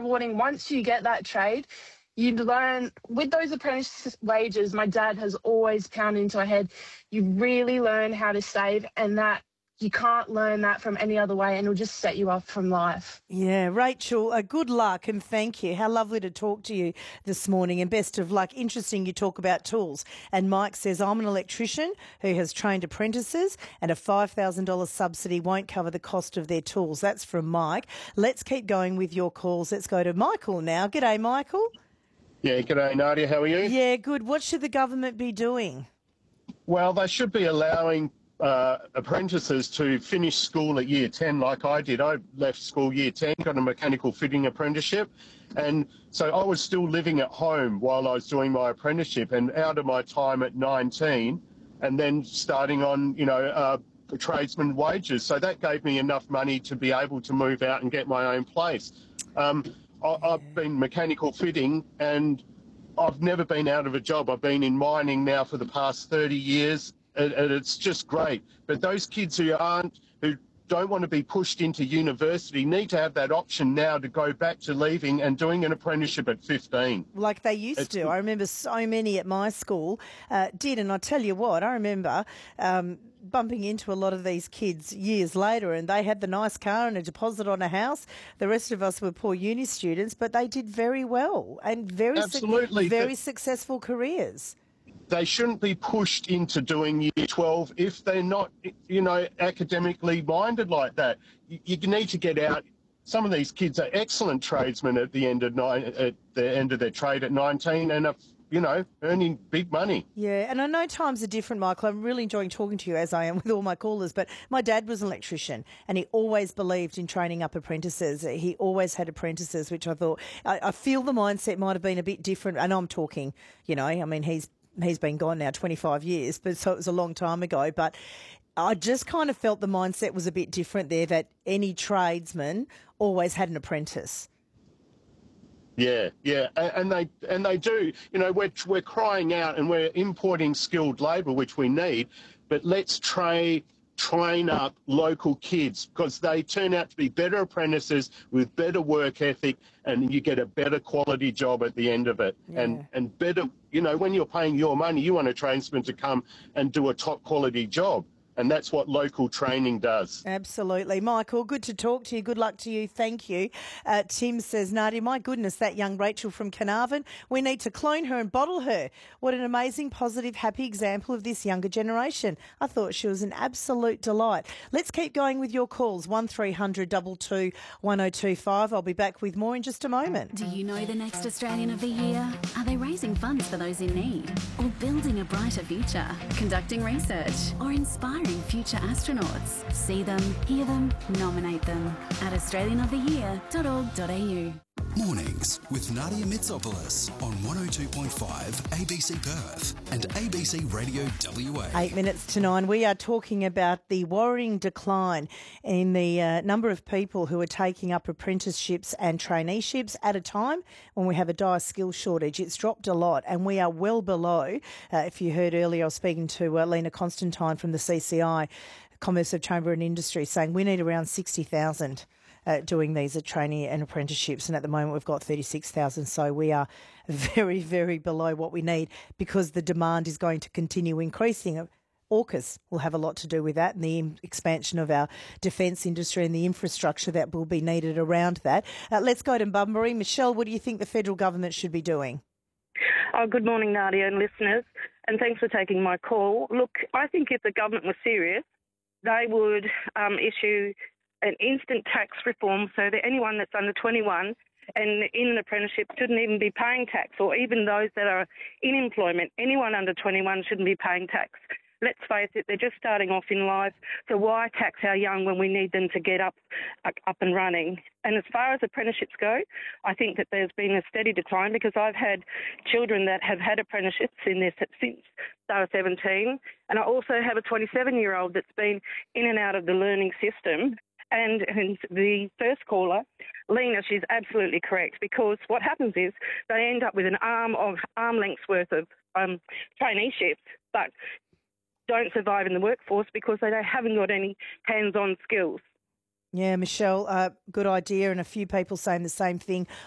rewarding. Once you get that trade, you learn with those apprentice wages. My dad has always pounded into our head, you really learn how to save, and that you can't learn that from any other way, and it'll just set you up from life. Yeah, Rachel, good luck and thank you. How lovely to talk to you this morning, and best of luck. Interesting you talk about tools. And Mike says, I'm an electrician who has trained apprentices, and a $5,000 subsidy won't cover the cost of their tools. That's from Mike. Let's keep going with your calls. Let's go to Michael now. G'day, Michael. Yeah, g'day, Nadia. How are you? Yeah, good. What should the government be doing? Well, they should be allowing apprentices to finish school at year 10 like I did. I left school year 10, got a mechanical fitting apprenticeship, and so I was still living at home while I was doing my apprenticeship, and out of my time at 19 and then starting on, tradesman wages. So that gave me enough money to be able to move out and get my own place. I've been mechanical fitting and I've never been out of a job. I've been in mining now for the past 30 years. And it's just great. But those kids who don't want to be pushed into university need to have that option now to go back to leaving and doing an apprenticeship at 15. Like they used to. I remember so many at my school did, and I tell you what, I remember bumping into a lot of these kids years later, and they had the nice car and a deposit on a house. The rest of us were poor uni students, but they did very well and very successful careers. They shouldn't be pushed into doing year 12 if they're not, academically minded like that. You need to get out. Some of these kids are excellent tradesmen at the end of their trade at 19 and are, earning big money. Yeah, and I know times are different, Michael. I'm really enjoying talking to you, as I am with all my callers, but my dad was an electrician and he always believed in training up apprentices. He always had apprentices, which I thought, I feel the mindset might have been a bit different. And I'm talking, he's been gone now 25 years, but so it was a long time ago. But I just kind of felt the mindset was a bit different there, that any tradesman always had an apprentice. Yeah, and they do. We're crying out and we're importing skilled labour, which we need, but let's train up local kids, because they turn out to be better apprentices with better work ethic, and you get a better quality job at the end of it. Yeah. And better, when you're paying your money, you want a tradesman to come and do a top quality job. And that's what local training does. Absolutely. Michael, good to talk to you. Good luck to you. Thank you. Tim says, Nadia, my goodness, that young Rachel from Carnarvon, we need to clone her and bottle her. What an amazing, positive, happy example of this younger generation. I thought she was an absolute delight. Let's keep going with your calls. 1300 22 1025. I'll be back with more in just a moment. Do you know the next Australian of the Year? Are they raising funds for those in need? Or building a brighter future? Conducting research? Or inspiring future astronauts? See them, hear them, nominate them at australianoftheyear.org.au. Mornings with Nadia Mitsopoulos on 102.5 ABC Perth and ABC Radio WA. 8 minutes to 9. We are talking about the worrying decline in the number of people who are taking up apprenticeships and traineeships at a time when we have a dire skill shortage. It's dropped a lot, and we are well below. If you heard earlier, I was speaking to Lena Constantine from the CCI, Commerce of Chamber and Industry, saying we need around 60,000 doing these at trainee and apprenticeships, and at the moment we've got 36,000, so we are very, very below what we need because the demand is going to continue increasing. AUKUS will have a lot to do with that, and the expansion of our defence industry and the infrastructure that will be needed around that. Let's go to Bunbury. Michelle, what do you think the federal government should be doing? Good morning, Nadia and listeners, and thanks for taking my call. Look, I think if the government was serious, they would issue an instant tax reform so that anyone that's under 21 and in an apprenticeship shouldn't even be paying tax, or even those that are in employment. Anyone under 21 shouldn't be paying tax. Let's face it, they're just starting off in life, so why tax our young when we need them to get up and running? And as far as apprenticeships go, I think that there's been a steady decline, because I've had children that have had apprenticeships in this since they were 17, and I also have a 27-year-old that's been in and out of the learning system. And the first caller, Lena, she's absolutely correct, because what happens is they end up with an arm length's worth of traineeships, but don't survive in the workforce because they haven't got any hands-on skills. Yeah, Michelle, good idea, and a few people saying the same thing